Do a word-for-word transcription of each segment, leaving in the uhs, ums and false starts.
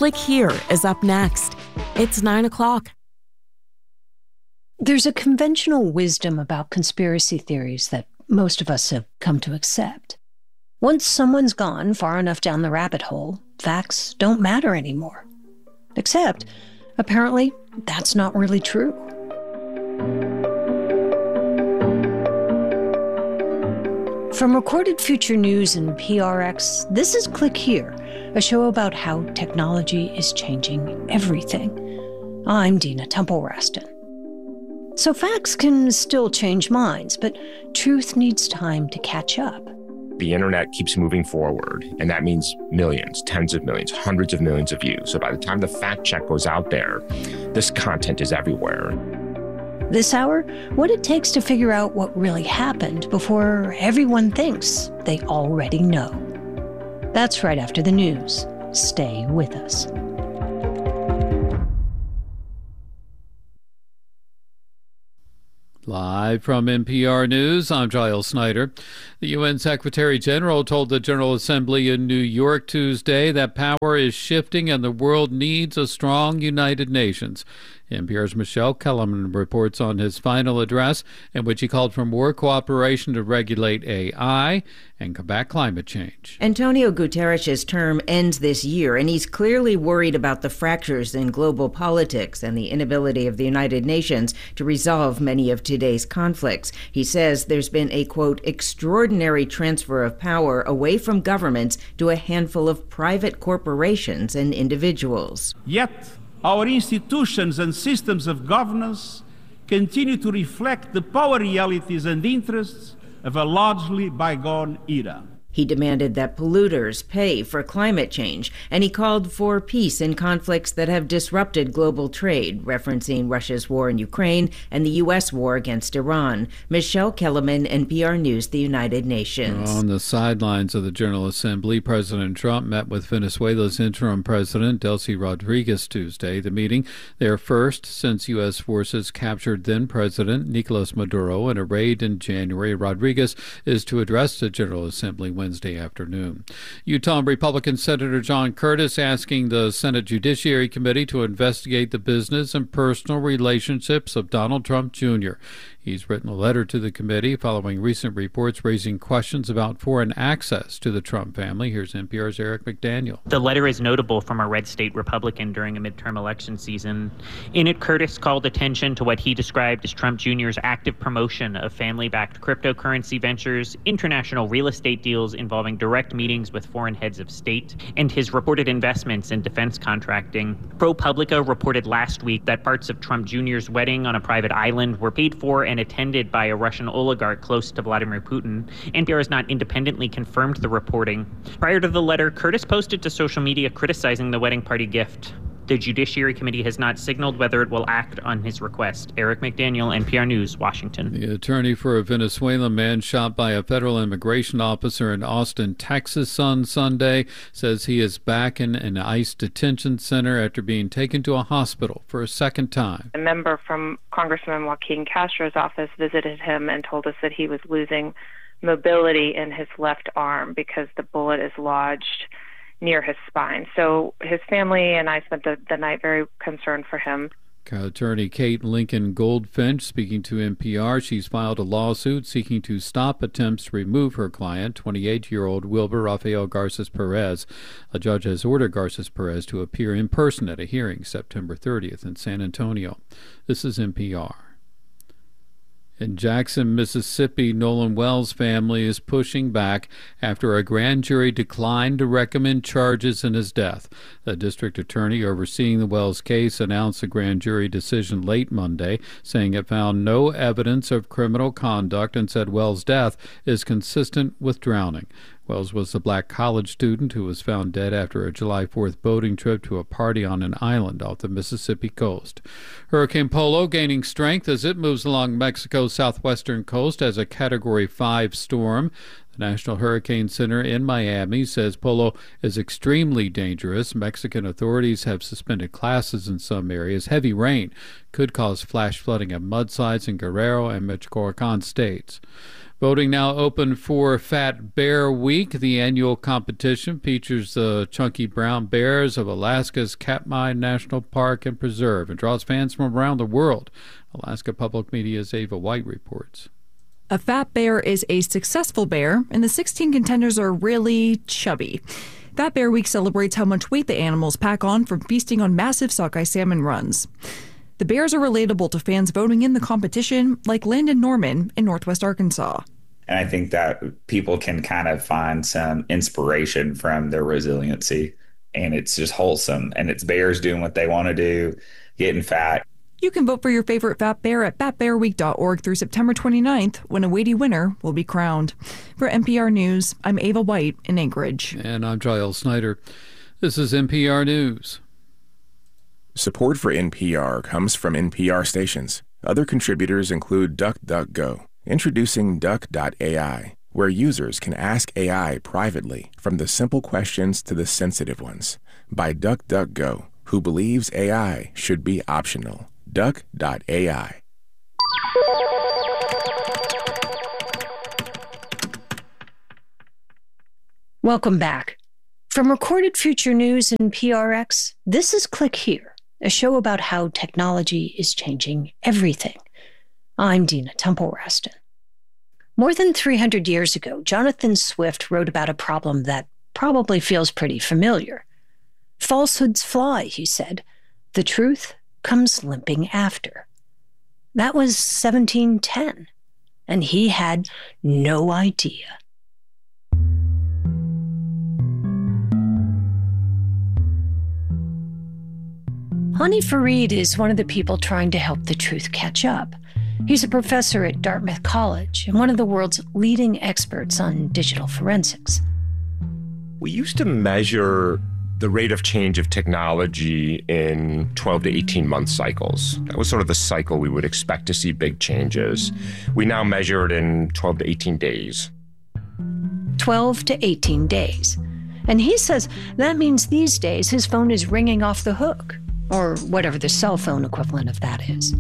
Click Here is up next. It's nine o'clock. There's a conventional wisdom about conspiracy theories that most of us have come to accept. Once someone's gone far enough down the rabbit hole, facts don't matter anymore. Except, apparently, that's not really true. From Recorded Future News and P R X, this is Click Here, a show about how technology is changing everything. I'm Dina Temple-Raston. So facts can still change minds, but truth needs time to catch up. The internet keeps moving forward, and that means millions, tens of millions, hundreds of millions of views. So by the time the fact check goes out there, this content is everywhere. This hour, what it takes to figure out what really happened before everyone thinks they already know. That's right after the news. Stay with us. Live from N P R News, I'm Giles Snyder. The U N Secretary General told the General Assembly in New York Tuesday that power is shifting and the world needs a strong United Nations. N P R's Michelle Kellerman reports on his final address, in which he called for more cooperation to regulate A I and combat climate change. Antonio Guterres' term ends this year, and he's clearly worried about the fractures in global politics and the inability of the United Nations to resolve many of today's conflicts. He says there's been a, quote, extraordinary transfer of power away from governments to a handful of private corporations and individuals. Yet, our institutions and systems of governance continue to reflect the power realities and interests of a largely bygone era. He demanded that polluters pay for climate change, and he called for peace in conflicts that have disrupted global trade, referencing Russia's war in Ukraine and the U S war against Iran. Michelle Kellerman, N P R News, the United Nations. On the sidelines of the General Assembly, President Trump met with Venezuela's interim president, Delcy Rodriguez, Tuesday. The meeting, their first since U S forces captured then-President Nicolas Maduro in a raid in January. Rodriguez is to address the General Assembly Wednesday afternoon. Utah Republican Senator John Curtis asking the Senate Judiciary Committee to investigate the business and personal relationships of Donald Trump Junior He's written a letter to the committee following recent reports raising questions about foreign access to the Trump family. Here's N P R's Eric McDaniel. The letter is notable from a red state Republican during a midterm election season. In it, Curtis called attention to what he described as Trump Junior's active promotion of family-backed cryptocurrency ventures, international real estate deals involving direct meetings with foreign heads of state, and his reported investments in defense contracting. ProPublica reported last week that parts of Trump Junior's wedding on a private island were paid for and attended by a Russian oligarch close to Vladimir Putin. N P R has not independently confirmed the reporting. Prior to the letter, Curtis posted to social media criticizing the wedding party gift. The Judiciary Committee has not signaled whether it will act on his request. Eric McDaniel, N P R News, Washington. The attorney for a Venezuelan man shot by a federal immigration officer in Austin, Texas on Sunday says he is back in an ICE detention center after being taken to a hospital for a second time. A member from Congressman Joaquin Castro's office visited him and told us that he was losing mobility in his left arm because the bullet is lodged near his spine. So his family and I spent the, the night very concerned for him. Attorney Kate Lincoln Goldfinch speaking to N P R. She's filed a lawsuit seeking to stop attempts to remove her client, twenty-eight-year-old Wilber Rafael Garces Perez. A judge has ordered Garces Perez to appear in person at a hearing September thirtieth in San Antonio. This is N P R. In Jackson, Mississippi, Nolan Wells' family is pushing back after a grand jury declined to recommend charges in his death. The district attorney overseeing the Wells case announced a grand jury decision late Monday, saying it found no evidence of criminal conduct and said Wells' death is consistent with drowning. Wells was the black college student who was found dead after a July fourth boating trip to a party on an island off the Mississippi coast. Hurricane Polo gaining strength as it moves along Mexico's southwestern coast as a Category five storm. The National Hurricane Center in Miami says Polo is extremely dangerous. Mexican authorities have suspended classes in some areas. Heavy rain could cause flash flooding of mudslides in Guerrero and Michoacan states. Voting now open for Fat Bear Week. The annual competition features the chunky brown bears of Alaska's Katmai National Park and Preserve and draws fans from around the world. Alaska Public Media's Ava White reports. A fat bear is a successful bear, and the sixteen contenders are really chubby. Fat Bear Week celebrates how much weight the animals pack on from feasting on massive sockeye salmon runs. The bears are relatable to fans voting in the competition, like Landon Norman in Northwest Arkansas. And I think that people can kind of find some inspiration from their resiliency. And it's just wholesome. And it's bears doing what they want to do, getting fat. You can vote for your favorite fat bear at fat bear week dot org through September twenty-ninth, when a weighty winner will be crowned. For N P R News, I'm Ava White in Anchorage. And I'm Giles Snyder. This is N P R News. Support for N P R comes from N P R stations. Other contributors include DuckDuckGo. Introducing Duck dot A I, where users can ask A I privately, from the simple questions to the sensitive ones, by DuckDuckGo, who believes A I should be optional. Duck dot A I. Welcome back. From Recorded Future News and P R X, this is Click Here, a show about how technology is changing everything. I'm Dina Temple-Raston. More than three hundred years ago, Jonathan Swift wrote about a problem that probably feels pretty familiar. Falsehoods fly, he said. The truth comes limping after. That was seventeen ten, and he had no idea. Hani Farid is one of the people trying to help the truth catch up. He's a professor at Dartmouth College and one of the world's leading experts on digital forensics. We used to measure the rate of change of technology in twelve to eighteen month cycles. That was sort of the cycle we would expect to see big changes. We now measure it in twelve to eighteen days. twelve to eighteen days. And he says that means these days his phone is ringing off the hook, or whatever the cell phone equivalent of that is.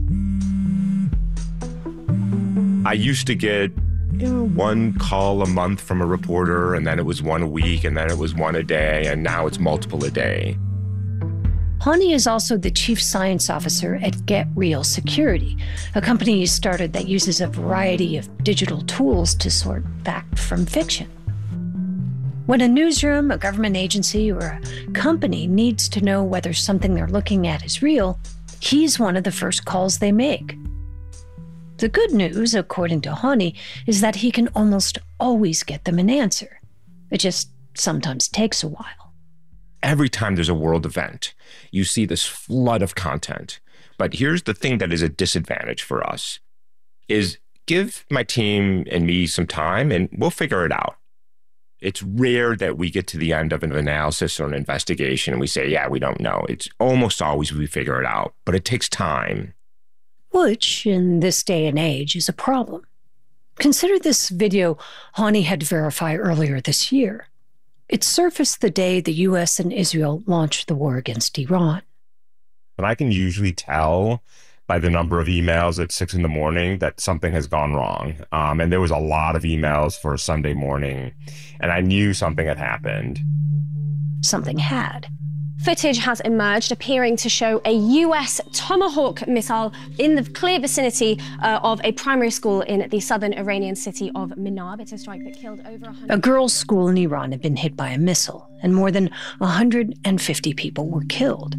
I used to get, you know, one call a month from a reporter, and then it was one a week, and then it was one a day, and now it's multiple a day. Hani is also the chief science officer at Get Real Security, a company he started that uses a variety of digital tools to sort fact from fiction. When a newsroom, a government agency, or a company needs to know whether something they're looking at is real, he's one of the first calls they make. The good news, according to Hani, is that he can almost always get them an answer. It just sometimes takes a while. Every time there's a world event, you see this flood of content. But here's the thing that is a disadvantage for us, is give my team and me some time and we'll figure it out. It's rare that we get to the end of an analysis or an investigation and we say, yeah, we don't know. It's almost always we figure it out, but it takes time. Which, in this day and age, is a problem. Consider this video Hani had to verify earlier this year. It surfaced the day the U S and Israel launched the war against Iran. And I can usually tell by the number of emails at six in the morning that something has gone wrong. Um, and there was a lot of emails for a Sunday morning, and I knew something had happened. Something had. Footage has emerged appearing to show a U S Tomahawk missile in the clear vicinity uh, of a primary school in the southern Iranian city of Minab. It's a strike that killed over one hundred... A girls' school in Iran had been hit by a missile, and more than one hundred fifty people were killed.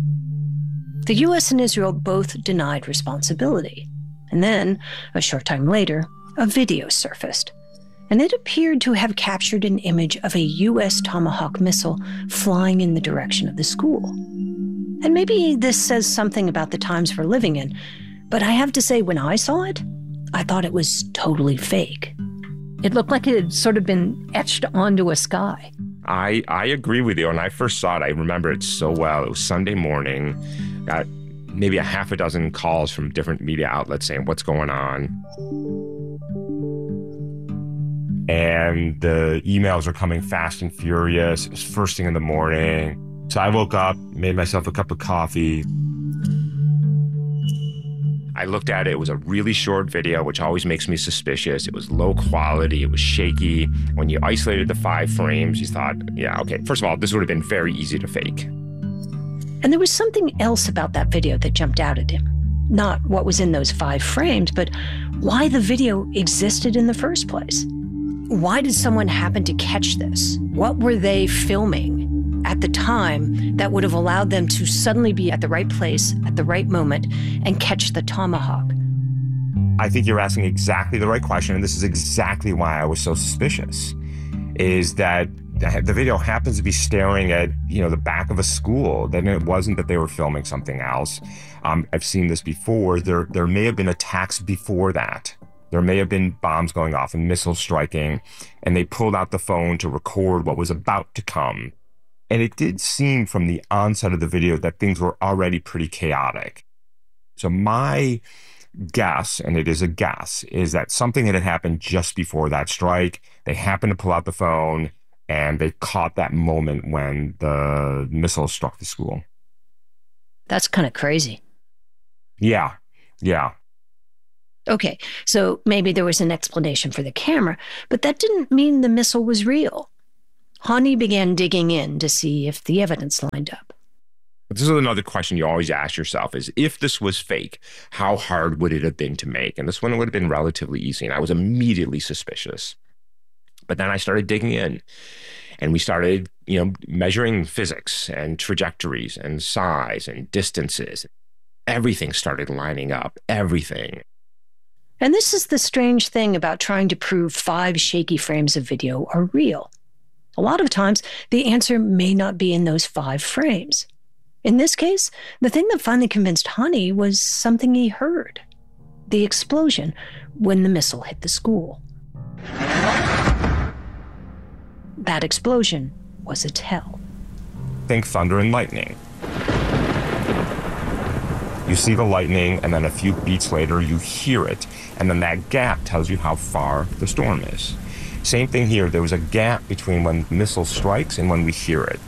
The U S and Israel both denied responsibility. And then, a short time later, a video surfaced. And it appeared to have captured an image of a U S Tomahawk missile flying in the direction of the school. And maybe this says something about the times we're living in, but I have to say, when I saw it, I thought it was totally fake. It looked like it had sort of been etched onto a sky. I, I agree with you. When I first saw it, I remember it so well. It was Sunday morning. Got maybe a half a dozen calls from different media outlets saying, what's going on? And the emails are coming fast and furious. It was first thing in the morning. So I woke up, made myself a cup of coffee. I looked at it. It was a really short video, which always makes me suspicious. It was low quality. It was shaky. When you isolated the five frames, you thought, yeah, okay, first of all, this would have been very easy to fake. And there was something else about that video that jumped out at him. Not what was in those five frames, but why the video existed in the first place. Why did someone happen to catch this? What were they filming at the time that would have allowed them to suddenly be at the right place at the right moment and catch the tomahawk? I think you're asking exactly the right question, and this is exactly why I was so suspicious, is that the video happens to be staring at, you know, the back of a school. Then it wasn't that they were filming something else. Um, I've seen this before. There, there may have been attacks before that. There may have been bombs going off and missiles striking, and they pulled out the phone to record what was about to come. And it did seem from the onset of the video that things were already pretty chaotic. So my guess, and it is a guess, is that something had happened just before that strike. They happened to pull out the phone, and they caught that moment when the missile struck the school. That's kind of crazy. Yeah, yeah. Okay, so maybe there was an explanation for the camera, but that didn't mean the missile was real. Hani began digging in to see if the evidence lined up. This is another question you always ask yourself is, if this was fake, how hard would it have been to make? And this one would have been relatively easy, and I was immediately suspicious. But then I started digging in, and we started, you know, measuring physics and trajectories and size and distances. Everything started lining up, everything. And this is the strange thing about trying to prove five shaky frames of video are real. A lot of times, the answer may not be in those five frames. In this case, the thing that finally convinced Hani was something he heard. The explosion when the missile hit the school. That explosion was a tell. Think thunder and lightning. You see the lightning, and then a few beats later, you hear it. And then that gap tells you how far the storm is. Same thing here. There was a gap between when the missile strikes and when we hear it.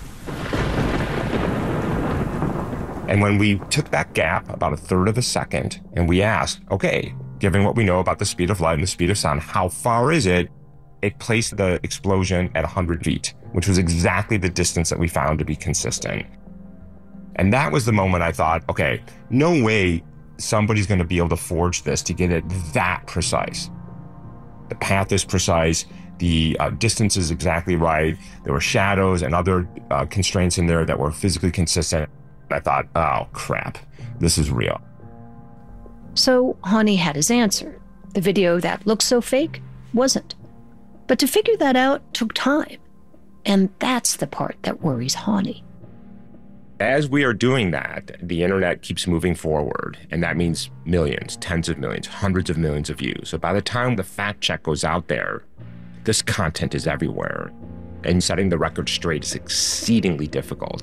And when we took that gap, about a third of a second, and we asked, okay, given what we know about the speed of light and the speed of sound, how far is it? It placed the explosion at one hundred feet, which was exactly the distance that we found to be consistent. And that was the moment I thought, okay, no way somebody's going to be able to forge this to get it that precise. The path is precise. The uh, distance is exactly right. There were shadows and other uh, constraints in there that were physically consistent. I thought, oh, crap, this is real. So Hani had his answer. The video that looked so fake wasn't. But to figure that out took time. And that's the part that worries Hani. As we are doing that, the internet keeps moving forward, and that means millions, tens of millions, hundreds of millions of views. So by the time the fact check goes out there, this content is everywhere, and setting the record straight is exceedingly difficult.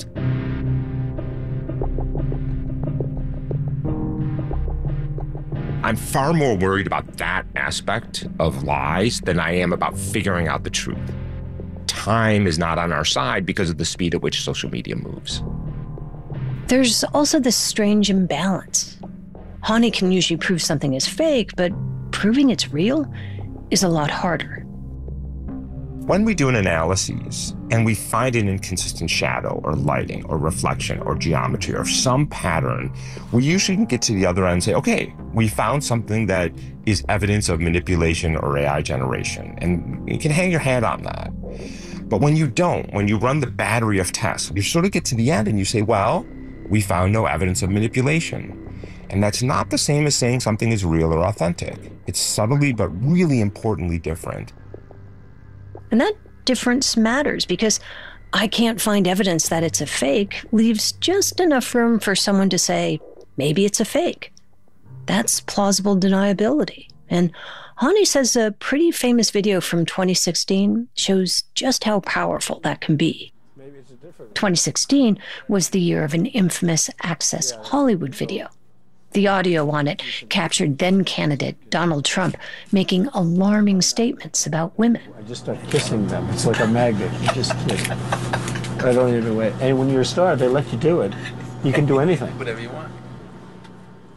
I'm far more worried about that aspect of lies than I am about figuring out the truth. Time is not on our side because of the speed at which social media moves. There's also this strange imbalance. Hani can usually prove something is fake, but proving it's real is a lot harder. When we do an analysis and we find an inconsistent shadow or lighting or reflection or geometry or some pattern, we usually can get to the other end and say, okay, we found something that is evidence of manipulation or A I generation. And you can hang your hat on that. But when you don't, when you run the battery of tests, you sort of get to the end and you say, well, we found no evidence of manipulation. And that's not the same as saying something is real or authentic. It's subtly but really importantly different. And that difference matters because I can't find evidence that it's a fake leaves just enough room for someone to say, maybe it's a fake. That's plausible deniability. And Hani says a pretty famous video from twenty sixteen shows just how powerful that can be. twenty sixteen was the year of an infamous Access Hollywood video. The audio on it captured then-candidate Donald Trump making alarming statements about women. I just start kissing them. It's like a magnet. You just kiss. I don't even know it. And when you're a star, they let you do it. You can do anything. Whatever you want.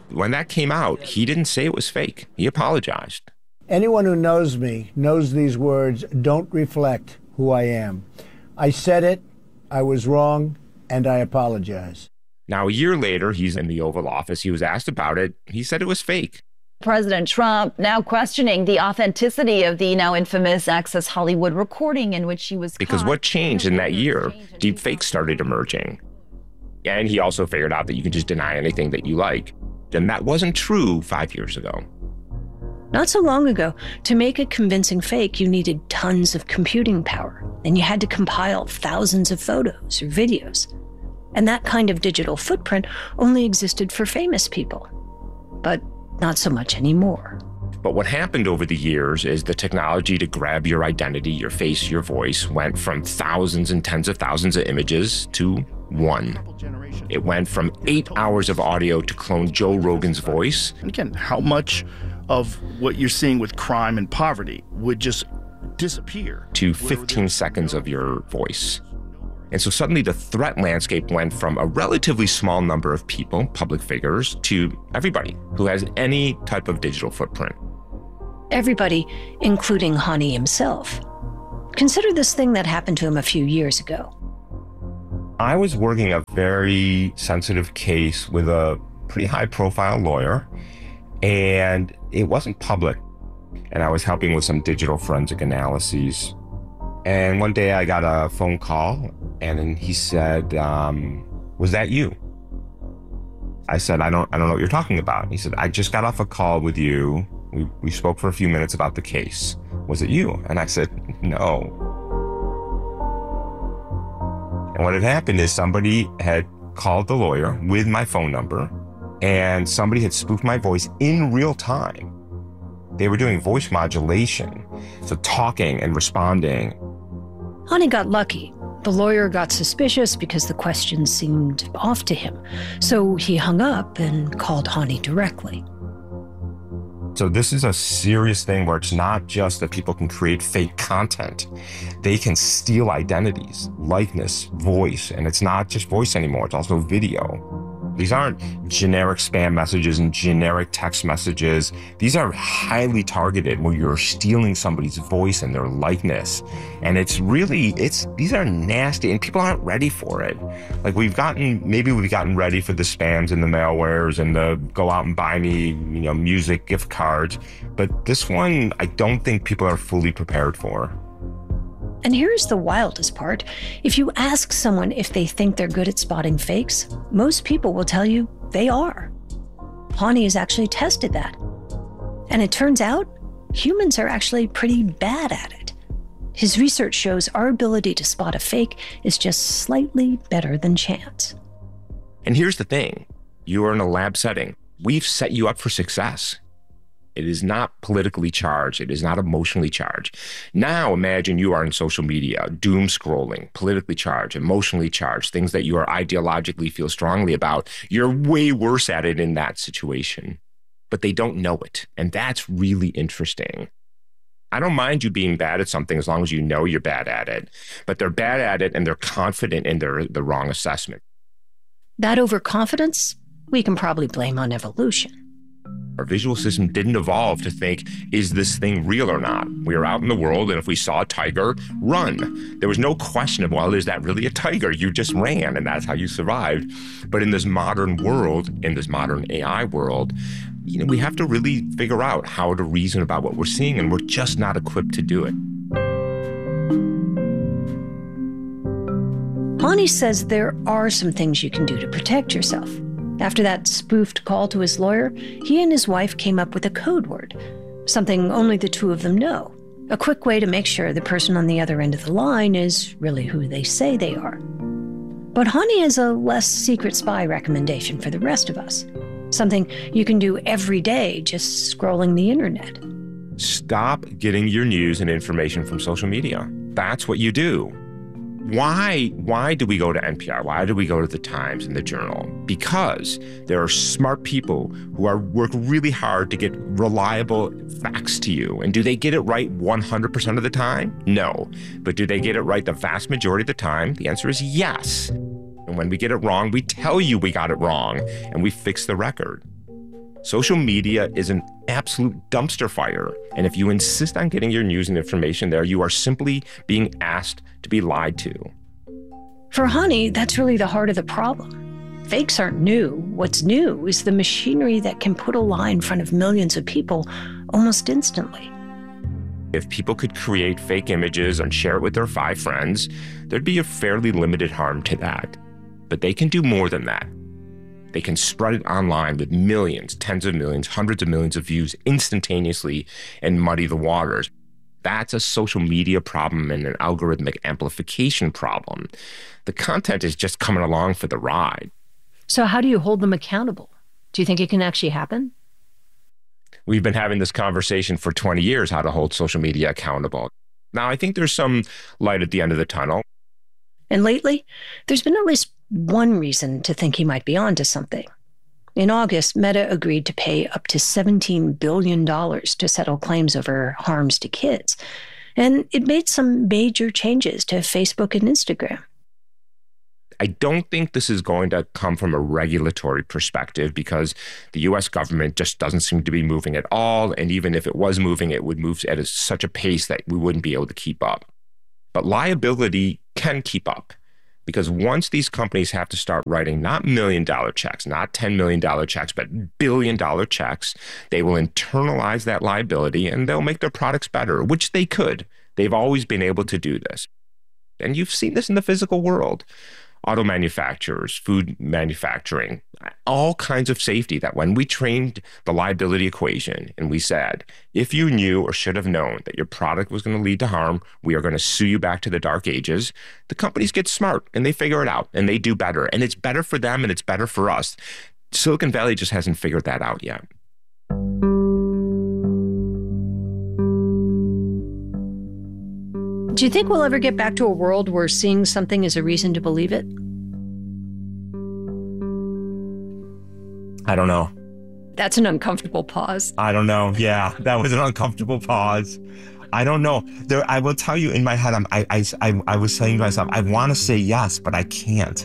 when that came out, he didn't say it was fake. He apologized. Anyone who knows me knows these words don't reflect who I am. I said it, I was wrong, and I apologize. Now, a year later, he's in the Oval Office. He was asked about it. He said it was fake. President Trump now questioning the authenticity of the now infamous Access Hollywood recording in which he was Because caught. what changed in that year? Deep fakes started emerging. And he also figured out that you can just deny anything that you like. And that wasn't true five years ago. Not so long ago, to make a convincing fake, you needed tons of computing power, and you had to compile thousands of photos or videos. And that kind of digital footprint only existed for famous people. But not so much anymore. But what happened over the years is the technology to grab your identity, your face, your voice, went from thousands and tens of thousands of images to one. It went from eight hours of audio to clone Joe Rogan's voice. And again, how much of what you're seeing with crime and poverty would just disappear? To fifteen seconds of your voice. And so suddenly the threat landscape went from a relatively small number of people, public figures, to everybody who has any type of digital footprint. Everybody, including Hani himself. Consider this thing that happened to him a few years ago. I was working a very sensitive case with a pretty high-profile lawyer, and it wasn't public. And I was helping with some digital forensic analyses. And one day I got a phone call, and then he said, um, was that you? I said, I don't I don't know what you're talking about. He said, I just got off a call with you. We, we spoke for a few minutes about the case. Was it you? And I said, no. And what had happened is somebody had called the lawyer with my phone number, and somebody had spoofed my voice in real time. They were doing voice modulation, so talking and responding. Hani got lucky. The lawyer got suspicious because the questions seemed off to him. So he hung up and called Hani directly. So this is a serious thing where it's not just that people can create fake content. They can steal identities, likeness, voice, and it's not just voice anymore, it's also video. These aren't generic spam messages and generic text messages. These are highly targeted where you're stealing somebody's voice and their likeness. And it's really, it's these are nasty and people aren't ready for it. Like we've gotten, maybe we've gotten ready for the spams and the malwares and the go out and buy me, you know, music gift cards. But this one, I don't think people are fully prepared for. And here's the wildest part. If you ask someone if they think they're good at spotting fakes, most people will tell you they are. Hani has actually tested that. And it turns out humans are actually pretty bad at it. His research shows our ability to spot a fake is just slightly better than chance. And here's the thing. You are in a lab setting. We've set you up for success. It is not politically charged. It is not emotionally charged. Now imagine you are in social media, doom scrolling, politically charged, emotionally charged, things that you are ideologically feel strongly about. You're way worse at it in that situation, but they don't know it. And that's really interesting. I don't mind you being bad at something as long as you know you're bad at it, but they're bad at it and they're confident in their the wrong assessment. That overconfidence, we can probably blame on evolution. Our visual system didn't evolve to think, is this thing real or not? We were out in the world, and if we saw a tiger, run. There was no question of, well, is that really a tiger? You just ran, and that's how you survived. But in this modern world, in this modern A I world, you know, we have to really figure out how to reason about what we're seeing, and we're just not equipped to do it. Hani says there are some things you can do to protect yourself. After that spoofed call to his lawyer, he and his wife came up with a code word, something only the two of them know, a quick way to make sure the person on the other end of the line is really who they say they are. But Hani has a less secret spy recommendation for the rest of us, something you can do every day just scrolling the internet. Stop getting your news and information from social media. That's what you do. Why, why do we go to N P R? Why do we go to the Times and the Journal? Because there are smart people who are work really hard to get reliable facts to you. And do they get it right one hundred percent of the time? No. But do they get it right the vast majority of the time? The answer is yes. And when we get it wrong, we tell you we got it wrong and we fix the record. Social media is an absolute dumpster fire. And if you insist on getting your news and information there, you are simply being asked to be lied to. For Hani, that's really the heart of the problem. Fakes aren't new. What's new is the machinery that can put a lie in front of millions of people almost instantly. If people could create fake images and share it with their five friends, there'd be a fairly limited harm to that. But they can do more than that. They can spread it online with millions, tens of millions, hundreds of millions of views instantaneously and muddy the waters. That's a social media problem and an algorithmic amplification problem. The content is just coming along for the ride. So how do you hold them accountable? Do you think it can actually happen? We've been having this conversation for twenty years, how to hold social media accountable. Now, I think there's some light at the end of the tunnel. And lately, there's been at least one reason to think he might be onto something. In August, Meta agreed to pay up to seventeen billion dollars to settle claims over harms to kids. And it made some major changes to Facebook and Instagram. I don't think this is going to come from a regulatory perspective because the U S government just doesn't seem to be moving at all. And even if it was moving, it would move at a, such a pace that we wouldn't be able to keep up. But liability can keep up. Because once these companies have to start writing not million dollar checks, not ten million dollar checks, but billion dollar checks, they will internalize that liability and they'll make their products better, which they could. They've always been able to do this. And you've seen this in the physical world. Auto manufacturers, food manufacturing, all kinds of safety that when we trained the liability equation and we said, if you knew or should have known that your product was going to lead to harm, we are going to sue you back to the dark ages, the companies get smart and they figure it out and they do better. And it's better for them and it's better for us. Silicon Valley just hasn't figured that out yet. Do you think we'll ever get back to a world where seeing something is a reason to believe it? I don't know. That's an uncomfortable pause. I don't know. Yeah, that was an uncomfortable pause. I don't know. There, I will tell you in my head, I'm, I, I, I, I was saying to myself, I want to say yes, but I can't.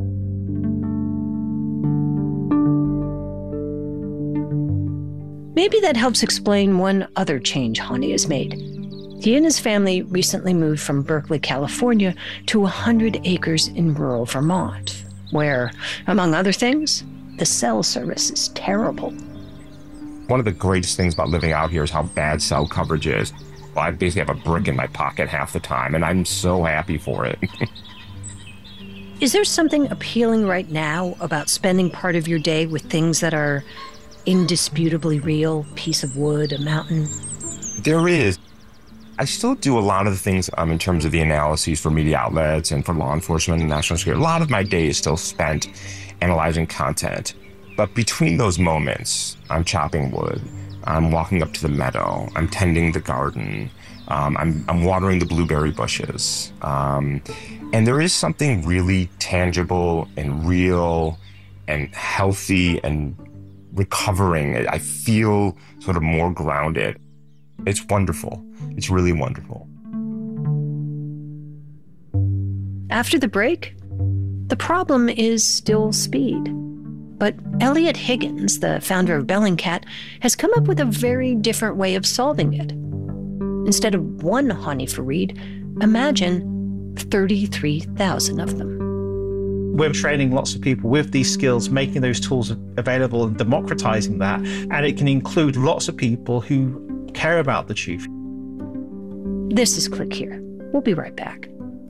Maybe that helps explain one other change Hani has made. He and his family recently moved from Berkeley, California, to one hundred acres in rural Vermont, where, among other things, the cell service is terrible. One of the greatest things about living out here is how bad cell coverage is. Well, I basically have a brick in my pocket half the time, and I'm so happy for it. Is there something appealing right now about spending part of your day with things that are indisputably real? Piece of wood, a mountain? There is. I still do a lot of the things um, in terms of the analyses for media outlets and for law enforcement and national security. A lot of my day is still spent analyzing content. But between those moments, I'm chopping wood, I'm walking up to the meadow, I'm tending the garden, um, I'm, I'm watering the blueberry bushes. Um, and there is something really tangible and real and healthy and recovering. I feel sort of more grounded. It's wonderful. It's really wonderful. After the break, the problem is still speed. But Elliot Higgins, the founder of Bellingcat, has come up with a very different way of solving it. Instead of one Hani Farid, imagine thirty-three thousand of them. We're training lots of people with these skills, making those tools available and democratizing that. And it can include lots of people who care about the truth. This is Click Here. We'll be right back.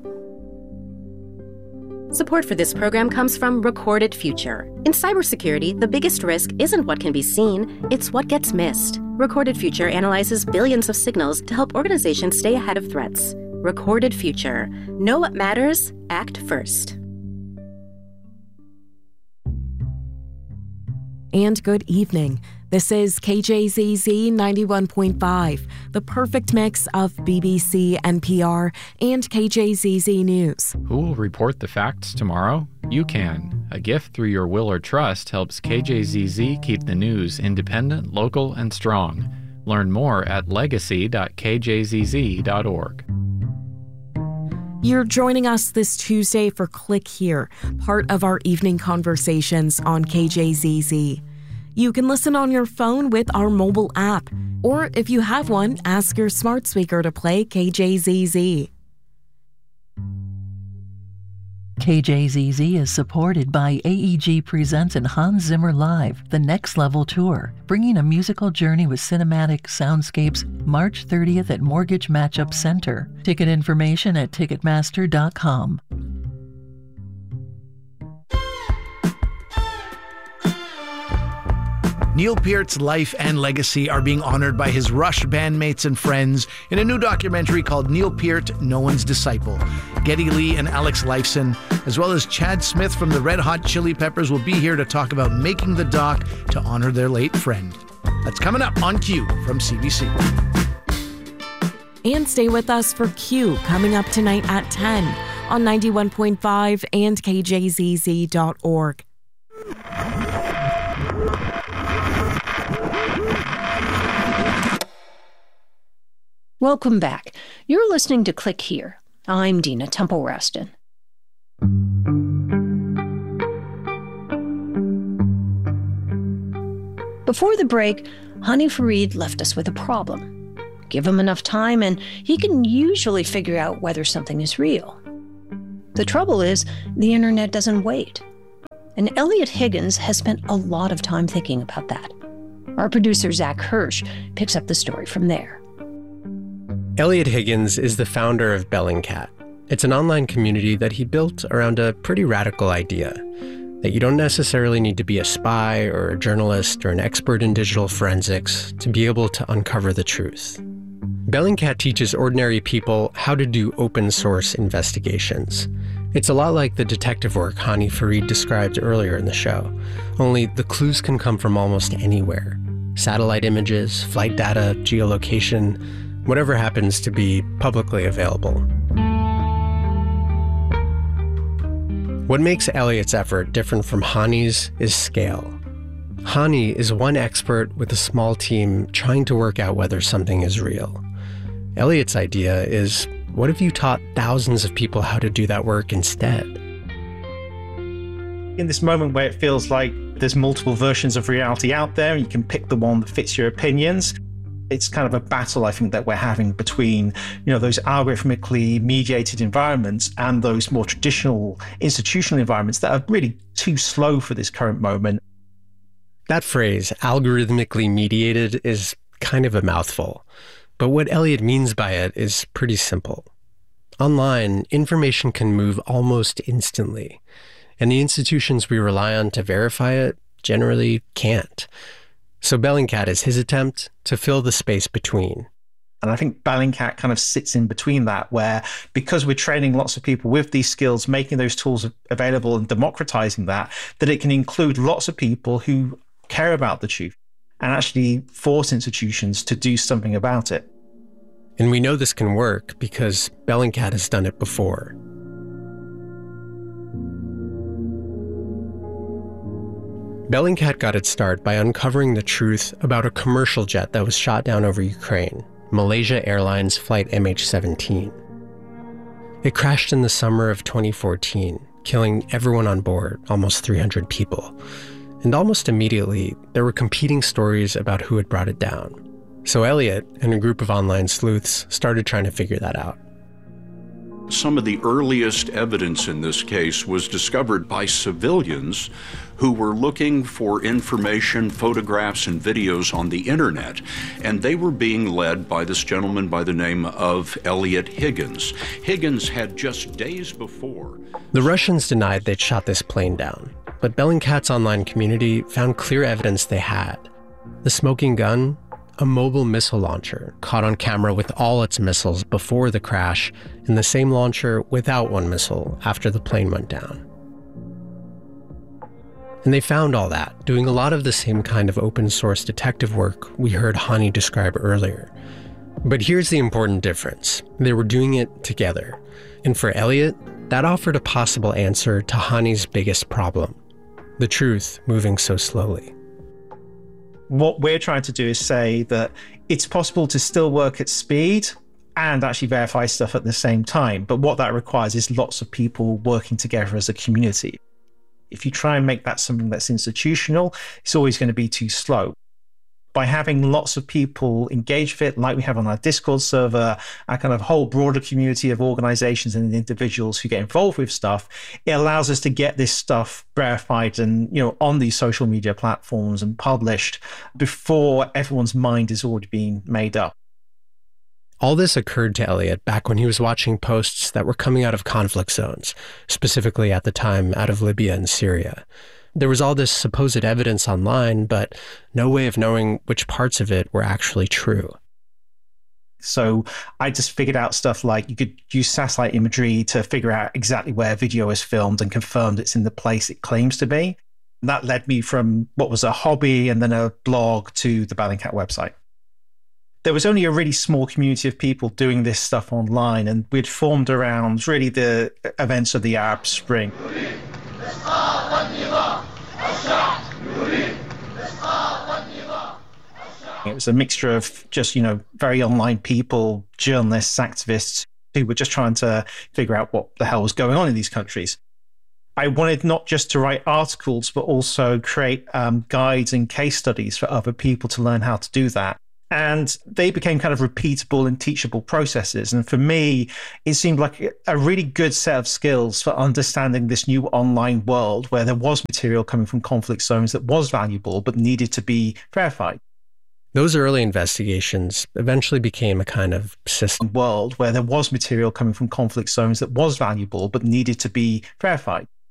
Support for this program comes from Recorded Future. In cybersecurity, the biggest risk isn't what can be seen, it's what gets missed. Recorded Future analyzes billions of signals to help organizations stay ahead of threats. Recorded Future. Know what matters, act first. And good evening. This is K J Z Z ninety-one point five, the perfect mix of B B C, N P R, and K J Z Z News. Who will report the facts tomorrow? You can. A gift through your will or trust helps K J Z Z keep the news independent, local, and strong. Learn more at legacy dot k j z z dot org. You're joining us this Tuesday for Click Here, part of our evening conversations on K J Z Z. You can listen on your phone with our mobile app. Or if you have one, ask your smart speaker to play K J Z Z. K J Z Z is supported by A E G Presents and Hans Zimmer Live, the Next Level Tour, bringing a musical journey with cinematic soundscapes March thirtieth at Mortgage Matchup Center. Ticket information at Ticketmaster dot com. Neil Peart's life and legacy are being honored by his Rush bandmates and friends in a new documentary called Neil Peart, No One's Disciple. Geddy Lee and Alex Lifeson, as well as Chad Smith from the Red Hot Chili Peppers, will be here to talk about making the doc to honor their late friend. That's coming up on Q from C B C. And stay with us for Q coming up tonight at ten on ninety-one point five and K J Z Z dot org. Welcome back. You're listening to Click Here. I'm Dina Temple-Raston. Before the break, Hany Farid left us with a problem. Give him enough time and he can usually figure out whether something is real. The trouble is, the internet doesn't wait. And Eliot Higgins has spent a lot of time thinking about that. Our producer, Zach Hirsch, picks up the story from there. Eliot Higgins is the founder of Bellingcat. It's an online community that he built around a pretty radical idea, that you don't necessarily need to be a spy or a journalist or an expert in digital forensics to be able to uncover the truth. Bellingcat teaches ordinary people how to do open source investigations. It's a lot like the detective work Hany Farid described earlier in the show, only the clues can come from almost anywhere. Satellite images, flight data, geolocation, whatever happens to be publicly available. What makes Eliot's effort different from Hany's is scale. Hany is one expert with a small team trying to work out whether something is real. Eliot's idea is, what if you taught thousands of people how to do that work instead? In this moment where it feels like there's multiple versions of reality out there, and you can pick the one that fits your opinions, it's kind of a battle, I think, that we're having between, you know, those algorithmically mediated environments and those more traditional institutional environments that are really too slow for this current moment. That phrase, algorithmically mediated, is kind of a mouthful. But what Eliot means by it is pretty simple. Online, information can move almost instantly, and the institutions we rely on to verify it generally can't. So Bellingcat is his attempt to fill the space between. And I think Bellingcat kind of sits in between that, where because we're training lots of people with these skills, making those tools available and democratizing that, that it can include lots of people who care about the truth and actually force institutions to do something about it. And we know this can work because Bellingcat has done it before. Bellingcat got its start by uncovering the truth about a commercial jet that was shot down over Ukraine, Malaysia Airlines Flight M H seventeen. It crashed in the summer of twenty fourteen, killing everyone on board, almost three hundred people. And almost immediately, there were competing stories about who had brought it down. So Eliot and a group of online sleuths started trying to figure that out. Some of the earliest evidence in this case was discovered by civilians who were looking for information, photographs, and videos on the internet, and they were being led by this gentleman by the name of Eliot Higgins. Higgins had just days before... The Russians denied they'd shot this plane down, but Bellingcat's online community found clear evidence they had. The smoking gun, a mobile missile launcher caught on camera with all its missiles before the crash, and the same launcher without one missile after the plane went down. And they found all that, doing a lot of the same kind of open source detective work we heard Hany describe earlier. But here's the important difference. They were doing it together. And for Eliot, that offered a possible answer to Hany's biggest problem, the truth moving so slowly. What we're trying to do is say that it's possible to still work at speed and actually verify stuff at the same time. But what that requires is lots of people working together as a community. If you try and make that something that's institutional, it's always going to be too slow. By having lots of people engage with it, like we have on our Discord server, our kind of whole broader community of organizations and individuals who get involved with stuff, it allows us to get this stuff verified and, you know, on these social media platforms and published before everyone's mind is already being made up. All this occurred to Elliot back when he was watching posts that were coming out of conflict zones, specifically at the time out of Libya and Syria. There was all this supposed evidence online, but no way of knowing which parts of it were actually true. So I just figured out stuff like you could use satellite imagery to figure out exactly where video is filmed and confirmed it's in the place it claims to be. And that led me from what was a hobby and then a blog to the Bellingcat website. There was only a really small community of people doing this stuff online, and we'd formed around really the events of the Arab Spring. It was a mixture of just, you know, very online people, journalists, activists, who were just trying to figure out what the hell was going on in these countries. I wanted not just to write articles, but also create um, guides and case studies for other people to learn how to do that. And they became kind of repeatable and teachable processes. And for me, it seemed like a really good set of skills for understanding this new online world where there was material coming from conflict zones that was valuable, but needed to be verified. Those early investigations eventually became a kind of system world where there was material coming from conflict zones that was valuable, but needed to be verified.